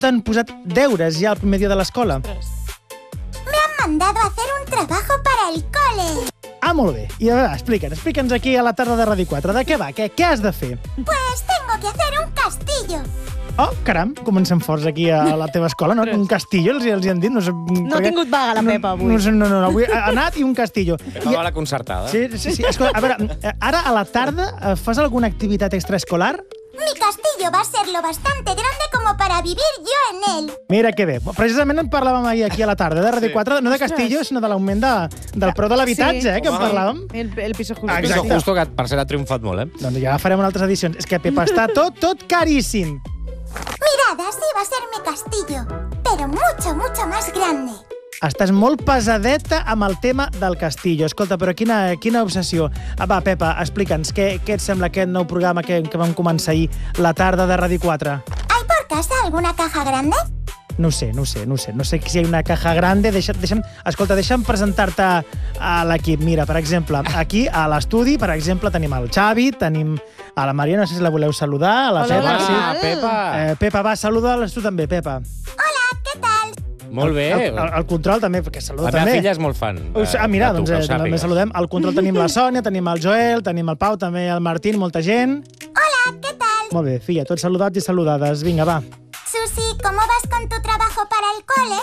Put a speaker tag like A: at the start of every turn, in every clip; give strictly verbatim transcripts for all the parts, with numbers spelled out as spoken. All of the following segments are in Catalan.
A: T'han posat deures ja el primer dia de l'escola?
B: Me han mandado a hacer un trabajo para el cole.
A: Ah, molt bé. I a veure, explica'ns, explica'ns aquí a la tarda de Ràdio quatre. De què va? Què, què has de fer?
B: Pues tengo que hacer un castillo.
A: Oh, caram, comencem forts aquí a la teva escola, no? Un castillo, els, els hi han dit. No, sé,
C: no ha tingut vaga la Pepa avui.
A: No, no, no, no, avui ha anat i un castillo.
D: Pepa va a la concertada.
A: Sí, sí, sí. Escolta, a veure, ara a la tarda fas alguna activitat extraescolar?
B: Mi castillo va a ser lo bastante grande como para vivir yo en él.
A: Mira que bé. Precisament en parlàvem ahir aquí a la tarda de Ràdio quatre, no de castillo, sinó de l'augment de, del preu de l'habitatge,
C: sí,
A: eh, que en parlàvem.
C: El, el piso justo.
D: El piso justo, que per cert ha triomfat molt, eh?
A: Doncs ja farem altres edicions. És que, Pepa, està tot, tot caríssim.
B: Mirad, así va a ser mi castillo, pero mucho, mucho más grande.
A: Estàs molt pesadeta amb el tema del castillo. Escolta, però quina, quina obsessió. Ah, va, Pepa, explica'ns, què, què et sembla aquest nou programa que, que vam començar ahir, la tarda de Ràdio quatre?
B: ¿Hay por casa alguna caja grande?
A: No sé, no sé, no sé. No sé si hi ha una caja grande. Deixa, deixa'm, escolta, deixa'm presentar-te a l'equip. Mira, per exemple, aquí a l'estudi, per exemple, tenim el Xavi, tenim a la Maria, no sé si la voleu saludar, a la
C: Hola,
A: Pepa.
C: què
A: Sí.
C: tal?
D: Pepa.
A: Eh, Pepa, va, saluda'ls tu també, Pepa.
B: Hola, ¿qué tal?
D: Molt bé.
A: El, el, el control també, que saluda
D: La meva
A: també.
D: filla és molt fan.
A: Uh, ah, mira,
D: de tu,
A: doncs
D: que ho
A: eh, també
D: sàpigues.
A: saludem. Al control tenim la Sònia, tenim el Joel, tenim el Pau, també el Martín, molta gent.
B: Hola, ¿qué tal?
A: Molt bé, filla, tots saludats i saludades. Vinga, va.
B: Susi, ¿cómo vas con tu trabajo para el cole?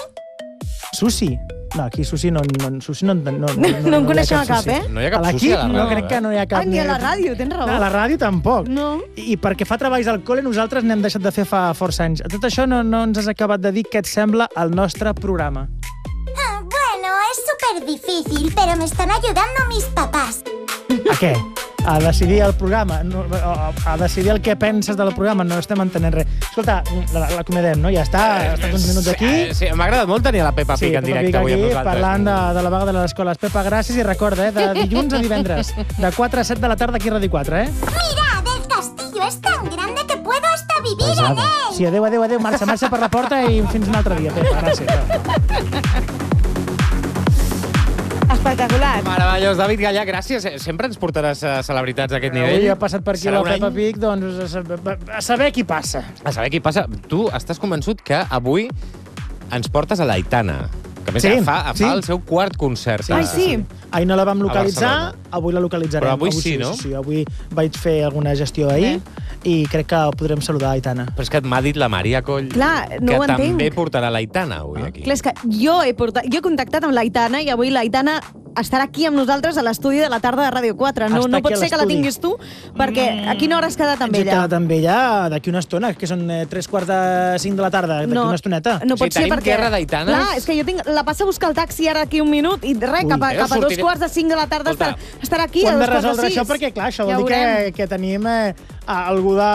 A: Susi? No, aquí Susi no, no, Susi no, no, no, no,
C: No en
A: hi ha
C: coneixem
A: cap
C: cap,
A: Susi.
C: eh?
D: No hi ha cap
A: A
D: sushi
A: l'equip
D: a la
A: no,
D: ràdio,
A: crec que no hi ha cap.
C: Ah, ni a la ràdio, tens raó.
A: A la ràdio tampoc.
C: No.
A: I perquè fa treballs al col·le, nosaltres n'hem deixat de fer fa força anys. A tot això no, no ens has acabat de dir què et sembla el nostre programa.
B: Ah, bueno, es súper difícil, pero me están ayudando mis papás.
A: A què? A decidir el programa, no, a, a decidir el que penses del programa, no estem entenent res. Escolta, l'acomiadem, no? Ja està, ha estat uns minuts aquí.
D: Sí, sí, m'ha agradat molt tenir la Peppa
A: Sí,
D: Pig en
A: Peppa
D: directe
A: Pig
D: avui amb
A: aquí,
D: nosaltres.
A: parlant de, de la vaga de les escoles. Pepa, gràcies i recorda, eh, de dilluns a divendres, de quatre a set de la tarda aquí a Ràdio quatre, eh?
B: Mirad, el castillo es tan grande que puedo hasta vivir en
A: Pesada.
B: él.
A: Sí, adéu, adéu, adéu, marxa, marxa per la porta i fins un altre dia, Pepa, gràcies.
C: Espectacular.
D: Meravellós. David Gallà, gràcies. Sempre ens portaràs a celebritats d'aquest nivell.
A: Avui ha passat per aquí
D: Serà
A: la
D: un any.
A: Peppa Pig, doncs a saber, a saber qui passa.
D: A saber què passa. Tu estàs convençut que avui ens portes a l'Aitana, que a més
A: Sí,
D: fa, fa
A: sí.
D: el seu quart concert.
C: Ai, sí.
A: Ahir no la vam localitzar,
D: Barcelona.
A: avui la localitzarem.
D: Però avui sí, no?
A: Sí, sí, avui vaig fer alguna gestió ahir i crec que podrem saludar Aitana.
D: Però és que m'ha dit la Maria Coll
C: Clar, no
D: que
C: ho entenc.
D: també portarà l'Aitana avui aquí.
C: Clar, és que jo he, portat, jo he contactat amb l'Aitana i avui l'Aitana estarà aquí amb nosaltres a l'estudi de la tarda de Ràdio quatre. No,
A: Està
C: no
A: aquí
C: pot
A: a
C: ser que la
A: l'estudi.
C: tinguis tu, perquè a quina hora has quedat amb
A: Ens he
C: ella?
A: quedat amb ella d'aquí una estona, que són eh, tres quarts de cinc de la tarda, d'aquí una estoneta.
C: No
D: O sigui,
C: pot ser
D: tenim
C: perquè...
D: guerra d'Aitanes?
C: Clar, és que jo tinc, la passo a buscar el taxi ara aquí un minut i res,
A: Ui.
C: cap a,
D: Eh,
C: cap a dos
D: sortiré-
C: quarts de cinc de la tarda
D: Escolta,
C: estar, estarà aquí
A: Ho
C: a
A: hem
C: dos
A: de
C: quarts de
A: resoldre
C: sis.
A: això perquè, clar, això vol
C: Ja
A: dir que,
C: veurem.
A: que tenim eh, a- algú de...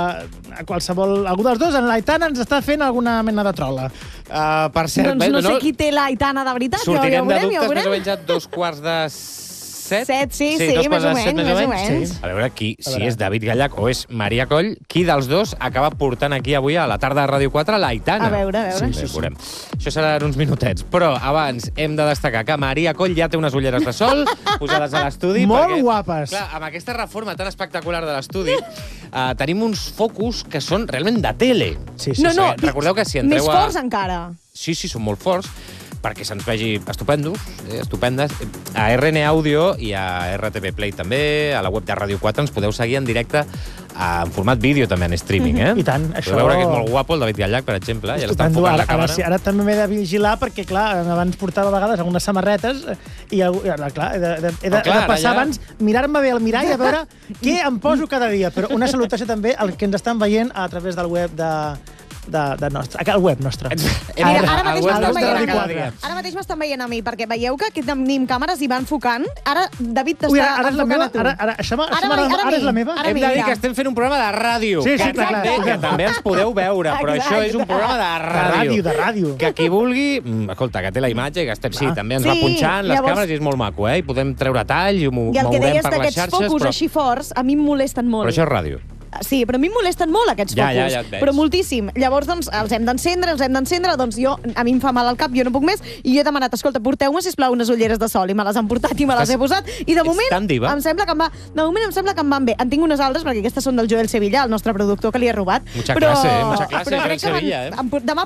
A: A qualsevol... Algú dels dos, en l'Aitana ens està fent alguna mena de trola.
D: Uh, per cert,
C: Doncs no sé qui té l'Aitana de veritat, ja, ja
D: sortirem
C: ho
D: de
C: veurem, ja ho
D: dubtes més o
C: veurem.
D: menys a dos quarts de set?
C: Set, sí, sí,
D: dos
C: més
D: quarts
C: o
D: de set,
C: menys, més o menys.
A: Sí.
D: A veure, qui, si
A: veure.
D: és David Gallac o és Maria Coll, qui dels dos acaba portant aquí avui a la tarda de Ràdio quatre l'Aitana?
C: A veure, a veure.
D: Sí, sí, sí. Veurem. Això serà en uns minutets. Però abans hem de destacar que Maria Coll ja té unes ulleres de sol posades a l'estudi.
A: Molt
D: perquè,
A: guapes.
D: Clar, amb aquesta reforma tan espectacular de l'estudi, uh, tenim uns focus que són realment de tele.
A: Sí, sí,
C: No,
A: sí.
C: no,
D: Recordeu que si
C: més
D: entreu a...
C: forts encara.
D: Sí, sí, són molt forts, perquè se'ns vegi estupendos, eh, estupendes. A R N Audio i a R T V Play també, a la web de Ràdio quatre, ens podeu seguir en directe eh, en format vídeo també, en streaming, eh?
A: I tant,
D: Podeu
A: això-
D: veure que és molt guapo, el David Gallac, per exemple, ja l'està
A: Estupendo.
D: enfocant
A: Ara,
D: la
A: ara,
D: càmera.
A: sí, ara també m'he de vigilar perquè, clar, abans portava a vegades algunes samarretes eh, i, algú- i ara, clar, he de, he de, he de,
D: Però, clar,
A: he de passar
D: ara ja-
A: abans, mirar-me bé al mirall a veure què em poso cada dia. Però una salutació també al que ens estan veient a través del web de, de, de nostre, el web nostre.
D: Mira,
C: Mira,
D: Ara-
C: ara mateix
D: el web
C: m'estan
D: nostre
C: veient
D: de
C: a
D: cada
C: mi.
D: dia.
C: Ara mateix m'estan veient a mi, perquè veieu que aquí tenim càmeres i va enfocant. Ara David
A: Ui,
C: t'està
A: ara és la
C: enfocant
A: meva?
C: a tu.
A: Ara, ara, això m'ha-
C: Ara
A: això m'ha-
C: mi, ara
A: ara és
C: mi.
A: la meva?
C: Ara
D: Hem
C: mi,
D: de dir
C: mira.
D: que estem fent un programa de ràdio.
A: Sí, sí,
D: que,
A: clar,
D: també,
A: clar.
D: que també ens podeu veure, però
C: Exacte.
D: això és un programa de
A: De
D: ràdio.
A: ràdio, de ràdio.
D: Que qui vulgui, mm, escolta, que té la imatge i que estem, sí,
A: Clar.
D: també ens
C: Sí,
D: va punxant les
C: llavors-
D: càmeres i és molt maco, eh? I podem treure tall i ho mo-
C: I el que
D: mourem
C: deies
D: per les
C: d'aquests
D: xarxes,
C: focus
D: però,
C: així forts, a mi em molesten molt.
D: però això és ràdio.
C: Sí, però a mi em molesten molt aquests
D: Ja,
C: focus.
D: ja, ja et veig.
C: Però moltíssim. Llavors, doncs, els hem d'encendre, els hem d'encendre, doncs jo, a mi em fa mal al cap, jo no puc més, i jo he demanat, escolta, porteu-me, sisplau, unes ulleres de sol, i me les han portat i me les he posat, i de
D: ets
C: moment,
D: tan diva.
C: em sembla que em va, de moment em sembla que em van bé. En tinc unes altres, perquè aquestes són del Joel Sevilla, el nostre productor, que li he robat.
D: Mucha
C: però,
D: clase, eh? Mucha clase,
C: però
D: Joel
C: crec que van-
D: Sevilla, eh?
C: em- demà